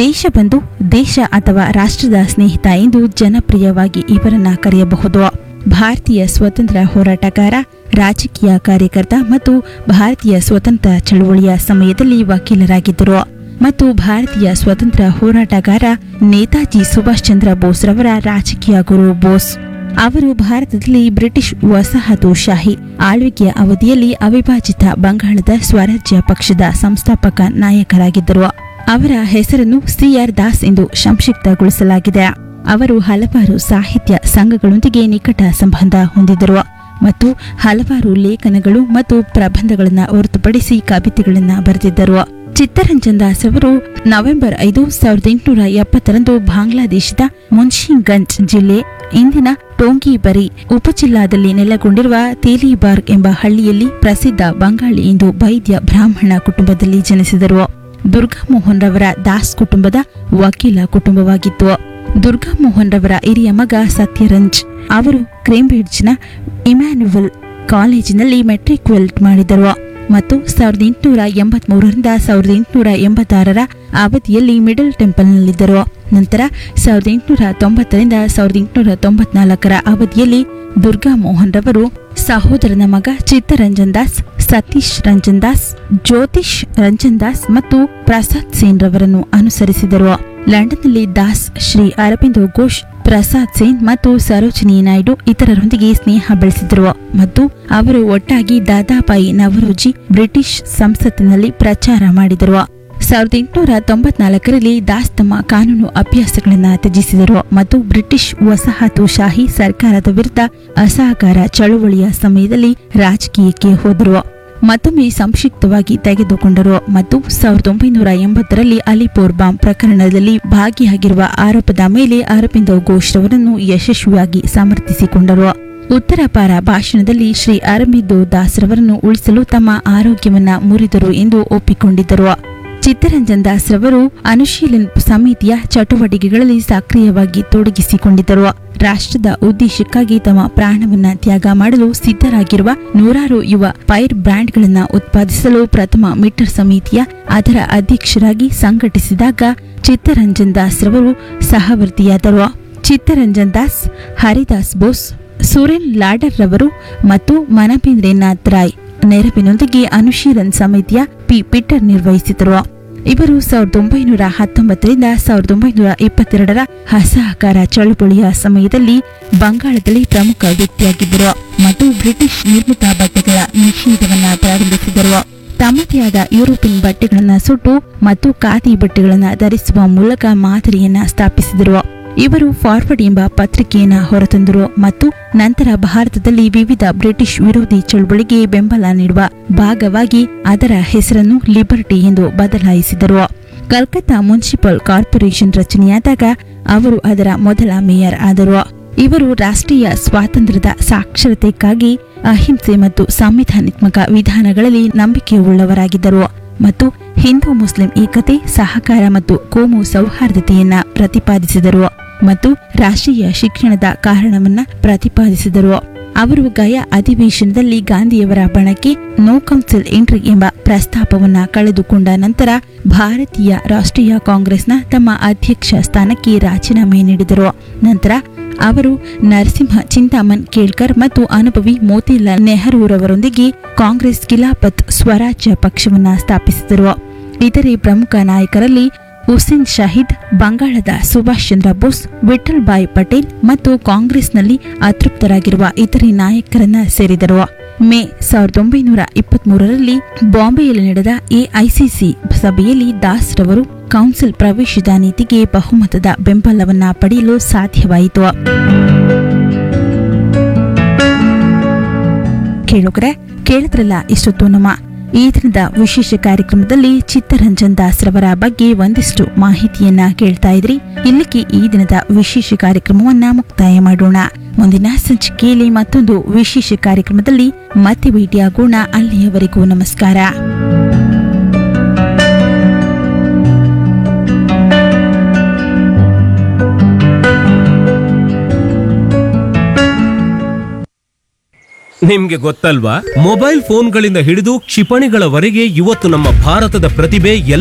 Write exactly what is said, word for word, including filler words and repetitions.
ದೇಶಬಂಧು, ದೇಶ ಅಥವಾ ರಾಷ್ಟ್ರದ ಸ್ನೇಹಿತ ಎಂದು ಜನಪ್ರಿಯವಾಗಿ ಇವರನ್ನ ಕರೆಯಬಹುದು. ಭಾರತೀಯ ಸ್ವಾತಂತ್ರ್ಯ ಹೋರಾಟಗಾರ, ರಾಜಕೀಯ ಕಾರ್ಯಕರ್ತ ಮತ್ತು ಭಾರತೀಯ ಸ್ವತಂತ್ರ ಚಳವಳಿಯ ಸಮಯದಲ್ಲಿ ವಕೀಲರಾಗಿದ್ದರು ಮತ್ತು ಭಾರತೀಯ ಸ್ವಾತಂತ್ರ್ಯ ಹೋರಾಟಗಾರ ನೇತಾಜಿ ಸುಭಾಷ್ ಚಂದ್ರ ಬೋಸ್ ರವರ ರಾಜಕೀಯ ಗುರು ಬೋಸ್. ಅವರು ಭಾರತದಲ್ಲಿ ಬ್ರಿಟಿಷ್ ವಸಾಹತುಶಾಹಿ ಆಳ್ವಿಕೆಯ ಅವಧಿಯಲ್ಲಿ ಅವಿಭಾಜಿತ ಬಂಗಾಳದ ಸ್ವರಾಜ್ಯ ಪಕ್ಷದ ಸಂಸ್ಥಾಪಕ ನಾಯಕರಾಗಿದ್ದರು. ಅವರ ಹೆಸರನ್ನು ಸಿ ಆರ್ ದಾಸ್ ಎಂದು ಸಂಕ್ಷಿಪ್ತಗೊಳಿಸಲಾಗಿದೆ. ಅವರು ಹಲವಾರು ಸಾಹಿತ್ಯ ಸಂಘಗಳೊಂದಿಗೆ ನಿಕಟ ಸಂಬಂಧ ಹೊಂದಿದ್ದರು ಮತ್ತು ಹಲವಾರು ಲೇಖನಗಳು ಮತ್ತು ಪ್ರಬಂಧಗಳನ್ನು ಹೊರತುಪಡಿಸಿ ಕವಿತೆಗಳನ್ನು ಬರೆದಿದ್ದರು. ಚಿತ್ತರಂಜನ್ ದಾಸ್ ಅವರು ನವೆಂಬರ್ ಐದು ಸಾವಿರದ ಎಂಟುನೂರ ಎಪ್ಪತ್ತರಂದು ಬಾಂಗ್ಲಾದೇಶದ ಮುನ್ಷಿಗಂಜ್ ಜಿಲ್ಲೆ, ಇಂದಿನ ಟೋಂಗಿಬರಿ ಉಪಜಿಲ್ಲಾದಲ್ಲಿ ನೆಲೆಗೊಂಡಿರುವ ತೇಲಿಬಾರ್ಗ್ ಎಂಬ ಹಳ್ಳಿಯಲ್ಲಿ ಪ್ರಸಿದ್ಧ ಬಂಗಾಳಿ ಹಿಂದೂ ವೈದ್ಯ ಬ್ರಾಹ್ಮಣ ಕುಟುಂಬದಲ್ಲಿ ಜನಿಸಿದರು. ದುರ್ಗಾಮೋಹನ್ ರವರ ದಾಸ್ ಕುಟುಂಬದ ವಕೀಲ ಕುಟುಂಬವಾಗಿತ್ತು. ದುರ್ಗಾಮೋಹನ್ ರವರ ಹಿರಿಯ ಮಗ ಸತ್ಯರಂಜ್ ಅವರು ಕೇಂಬ್ರಿಡ್ಜ್ನ ಇಮ್ಯಾನ್ಯುವಲ್ ಕಾಲೇಜಿನಲ್ಲಿ ಮೆಟ್ರಿಕ್ಯುಲೇಟ್ ಮಾಡಿದರು ಮತ್ತು ಸಾವಿರದ ಎಂಟುನೂರ ಎಂಬತ್ ಮೂರರಿಂದ ಸಾವಿರದ ಎಂಟುನೂರ ಎಂಬತ್ತಾರರ ಅವಧಿಯಲ್ಲಿ ಮಿಡಲ್ ಟೆಂಪಲ್ನಲ್ಲಿದ್ದರು. ನಂತರ ಸಾವಿರದ ಎಂಟುನೂರ ತೊಂಬತ್ತರಿಂದ ಸಾವಿರದ ಎಂಟುನೂರ ತೊಂಬತ್ನಾಲ್ಕರ ಅವಧಿಯಲ್ಲಿ ದುರ್ಗಾಮೋಹನ್ ರವರು ಸಹೋದರನ ಮಗ ಚಿತ್ತರಂಜನ್ ದಾಸ್, ಸತೀಶ್ ರಂಜನ್ ದಾಸ್, ಜ್ಯೋತಿಷ್ ರಂಜನ್ ದಾಸ್ ಮತ್ತು ಪ್ರಸಾದ್ ಸೇನ್ ರವರನ್ನು ಅನುಸರಿಸಿದರು. ಲಂಡನ್ನಲ್ಲಿ ದಾಸ್ ಶ್ರೀ ಅರಬಿಂದೋ ಘೋಷ್, ಪ್ರಸಾದ್ ಸೇನ್ ಮತ್ತು ಸರೋಜಿನಿ ನಾಯ್ಡು ಇತರರೊಂದಿಗೆ ಸ್ನೇಹ ಬೆಳೆಸಿದರು ಮತ್ತು ಅವರು ಒಟ್ಟಾಗಿ ದಾದಾಬಾಯಿ ನವರೋಜಿ ಬ್ರಿಟಿಷ್ ಸಂಸತ್ತಿನಲ್ಲಿ ಪ್ರಚಾರ ಮಾಡಿದರು. ಸಾವಿರದ ಎಂಟುನೂರ ತೊಂಬತ್ನಾಲ್ಕರಲ್ಲಿ ದಾಸ್ ತಮ್ಮ ಕಾನೂನು ಅಭ್ಯಾಸಗಳನ್ನು ತ್ಯಜಿಸಿದರು ಮತ್ತು ಬ್ರಿಟಿಷ್ ವಸಾಹತುಶಾಹಿ ಸರ್ಕಾರದ ವಿರುದ್ಧ ಅಸಹಕಾರ ಚಳುವಳಿಯ ಸಮಯದಲ್ಲಿ ರಾಜಕೀಯಕ್ಕೆ ಹೋದರು. ಮತ್ತೊಮ್ಮೆ ಸಂಕ್ಷಿಪ್ತವಾಗಿ ತೆಗೆದುಕೊಂಡರು ಮತ್ತು ಸಾವಿರದ ಒಂಬೈನೂರ ಎಂಬತ್ತರಲ್ಲಿ ಅಲಿಪೋರ್ ಬಾಂಬ್ ಪ್ರಕರಣದಲ್ಲಿ ಭಾಗಿಯಾಗಿರುವ ಆರೋಪದ ಮೇಲೆ ಅರಬಿಂದೋ ಘೋಷ್ ರವರನ್ನು ಯಶಸ್ವಿಯಾಗಿ ಸಮರ್ಥಿಸಿಕೊಂಡರು. ಉತ್ತರಪಾರ ಭಾಷಣದಲ್ಲಿ ಶ್ರೀ ಅರಬಿಂದೋ ದಾಸ್ ರವರನ್ನು ಉಳಿಸಲು ತಮ್ಮ ಆರೋಗ್ಯವನ್ನ ಮುರಿದರು ಎಂದು ಒಪ್ಪಿಕೊಂಡಿದ್ದರು. ಚಿತ್ತರಂಜನ್ ದಾಸ್ ರವರು ಅನುಶೀಲನ್ ಸಮಿತಿಯ ಚಟುವಟಿಕೆಗಳಲ್ಲಿ ಸಕ್ರಿಯವಾಗಿ ತೊಡಗಿಸಿಕೊಂಡಿದ್ದರು. ರಾಷ್ಟ್ರದ ಉದ್ದೇಶಕ್ಕಾಗಿ ತಮ್ಮ ಪ್ರಾಣವನ್ನ ತ್ಯಾಗ ಮಾಡಲು ಸಿದ್ಧರಾಗಿರುವ ನೂರಾರು ಯುವ ಫೈರ್ ಬ್ರ್ಯಾಂಡ್ಗಳನ್ನು ಉತ್ಪಾದಿಸಲು ಪ್ರಥಮ ಮೀಟರ್ ಸಮಿತಿಯ ಅದರ ಅಧ್ಯಕ್ಷರಾಗಿ ಸಂಘಟಿಸಿದಾಗ ಚಿತ್ತರಂಜನ್ ದಾಸ್ ರವರು ಸಹವರ್ತಿಯಾದರು. ಚಿತ್ತರಂಜನ್ ದಾಸ್, ಹರಿದಾಸ್ ಬೋಸ್, ಸುರೇನ್ ಲಾಡರ್ ರವರು ಮತ್ತು ಮನಪೇಂದ್ರನಾಥ್ ರಾಯ್ ನೆರವಿನೊಂದಿಗೆ ಅನುಶೀಲನ್ ಸಮಿತಿಯ ಪಿ ಪೀಟರ್ ನಿರ್ವಹಿಸಿದರು. ಇವರು ಸಾವಿರದ ಒಂಬೈನೂರ ಹತ್ತೊಂಬತ್ತರಿಂದ ಸಾವಿರದ ಒಂಬೈನೂರ ಇಪ್ಪತ್ತೆರಡರ ಅಸಹಕಾರ ಚಳುವಳಿಯ ಸಮಯದಲ್ಲಿ ಬಂಗಾಳದಲ್ಲಿ ಪ್ರಮುಖ ವ್ಯಕ್ತಿಯಾಗಿದ್ದರು ಮತ್ತು ಬ್ರಿಟಿಷ್ ನಿರ್ಮಿತ ಬಟ್ಟೆಗಳ ನಿಷೇಧವನ್ನ ಪ್ರಾರಂಭಿಸಿದರು. ತಮ್ಮದೇ ಆದ ಯುರೋಪಿಯನ್ ಬಟ್ಟೆಗಳನ್ನು ಸುಟ್ಟು ಮತ್ತು ಖಾದಿ ಬಟ್ಟೆಗಳನ್ನು ಧರಿಸುವ ಮೂಲಕ ಮಾದರಿಯನ್ನ ಸ್ಥಾಪಿಸಿದರು. ಇವರು ಫಾರ್ವರ್ಡ್ ಎಂಬ ಪತ್ರಿಕೆಯನ್ನು ಹೊರತಂದರು ಮತ್ತು ನಂತರ ಭಾರತದಲ್ಲಿ ವಿವಿಧ ಬ್ರಿಟಿಷ್ ವಿರೋಧಿ ಚಳುವಳಿಗೆ ಬೆಂಬಲ ನೀಡುವ ಭಾಗವಾಗಿ ಅದರ ಹೆಸರನ್ನು ಲಿಬರ್ಟಿ ಎಂದು ಬದಲಾಯಿಸಿದರು. ಕಲ್ಕತ್ತಾ ಮುನ್ಸಿಪಲ್ ಕಾರ್ಪೊರೇಷನ್ ರಚನೆಯಾದಾಗ ಅವರು ಅದರ ಮೊದಲ ಮೇಯರ್ ಆದರು. ಇವರು ರಾಷ್ಟ್ರೀಯ ಸ್ವಾತಂತ್ರ್ಯದ ಸಾಕ್ಷರತೆಗಾಗಿ ಅಹಿಂಸೆ ಮತ್ತು ಸಂವಿಧಾನಾತ್ಮಕ ವಿಧಾನಗಳಲ್ಲಿ ನಂಬಿಕೆಯುಳ್ಳವರಾಗಿದ್ದರು ಮತ್ತು ಹಿಂದೂ ಮುಸ್ಲಿಂ ಏಕತೆ, ಸಹಕಾರ ಮತ್ತು ಕೋಮು ಸೌಹಾರ್ದತೆಯನ್ನ ಪ್ರತಿಪಾದಿಸಿದರು ಮತ್ತು ರಾಷ್ಟ್ರೀಯ ಶಿಕ್ಷಣದ ಕಾರಣವನ್ನ ಪ್ರತಿಪಾದಿಸಿದರು. ಅವರು ಗಯಾ ಅಧಿವೇಶನದಲ್ಲಿ ಗಾಂಧಿಯವರ ಬಣಕ್ಕೆ ನೋ ಕೌನ್ಸಿಲ್ ಎಂಟ್ರಿ ಎಂಬ ಪ್ರಸ್ತಾಪವನ್ನ ಕಳೆದುಕೊಂಡ ನಂತರ ಭಾರತೀಯ ರಾಷ್ಟ್ರೀಯ ಕಾಂಗ್ರೆಸ್ನ ತಮ್ಮ ಅಧ್ಯಕ್ಷ ಸ್ಥಾನಕ್ಕೆ ರಾಜೀನಾಮೆ ನೀಡಿದರು. ನಂತರ ಅವರು ನರಸಿಂಹ ಚಿಂತಾಮನ್ ಕೇಳ್ಕರ್ ಮತ್ತು ಅನುಭವಿ ಮೋತಿಲಾಲ್ ನೆಹರೂರವರೊಂದಿಗೆ ಕಾಂಗ್ರೆಸ್ ಖಿಲಾಫತ್ ಸ್ವರಾಜ್ಯ ಪಕ್ಷವನ್ನ ಸ್ಥಾಪಿಸಿದರು. ಇತರೆ ಪ್ರಮುಖ ನಾಯಕರಲ್ಲಿ ಹುಸೇನ್ ಶಾಹಿದ್, ಬಂಗಾಳದ ಸುಭಾಷ್ ಚಂದ್ರ ಬೋಸ್, ವಿಠಲ್ ಭಾಯ್ ಪಟೇಲ್ ಮತ್ತು ಕಾಂಗ್ರೆಸ್ನಲ್ಲಿ ಅತೃಪ್ತರಾಗಿರುವ ಇತರೆ ನಾಯಕರನ್ನ ಸೇರಿದರು. ಮೇ ಸಾವಿರದ ಒಂಬೈನೂರ ಇಪ್ಪತ್ತ್ ಮೂರರಲ್ಲಿ ಬಾಂಬೆಯಲ್ಲಿ ನಡೆದ ಎಐಸಿಸಿ ಸಭೆಯಲ್ಲಿ ದಾಸ್ ರವರು ಕೌನ್ಸಿಲ್ ಪ್ರವೇಶದ ನೀತಿಗೆ ಬಹುಮತದ ಬೆಂಬಲವನ್ನ ಪಡೆಯಲು ಸಾಧ್ಯವಾಯಿತು. ಕೇಳುಗರೆ, ಕೇಳಿದ್ರಲ್ಲ ಇಷ್ಟೊತ್ತು ನಮ್ಮ ಈ ದಿನದ ವಿಶೇಷ ಕಾರ್ಯಕ್ರಮದಲ್ಲಿ ಚಿತ್ತರಂಜನ್ ದಾಸ್ ರವರ ಬಗ್ಗೆ ಒಂದಿಷ್ಟು ಮಾಹಿತಿಯನ್ನ ಕೇಳ್ತಾ ಇದ್ರಿ. ಇಲ್ಲಿಗೆ ಈ ದಿನದ ವಿಶೇಷ ಕಾರ್ಯಕ್ರಮವನ್ನ ಮುಕ್ತಾಯ ಮಾಡೋಣ. ಮುಂದಿನ ಸಂಚಿಕೆಯಲ್ಲಿ ಮತ್ತೊಂದು ವಿಶೇಷ ಕಾರ್ಯಕ್ರಮದಲ್ಲಿ ಮತ್ತೆ ಭೇಟಿಯಾಗೋಣ. ಅಲ್ಲಿಯವರೆಗೂ ನಮಸ್ಕಾರ. ನಿಮ್ಗೆ ಗೊತ್ತಲ್ವಾ, ಮೊಬೈಲ್ ಫೋನ್ಗಳಿಂದ ಹಿಡಿದು ಕ್ಷಿಪಣಿಗಳವರೆಗೆ ಇವತ್ತು ನಮ್ಮ ಭಾರತದ ಪ್ರತಿಭೆ